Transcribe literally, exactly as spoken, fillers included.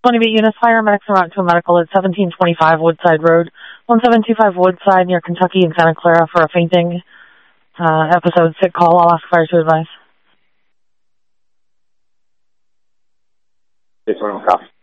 twenty-eight units, paramedics are out to a medical at seventeen twenty-five Woodside Road, one seven two five Woodside near Kentucky and Santa Clara for a fainting uh, episode. Sick call. I'll ask fire to advise. Yes, ma'am.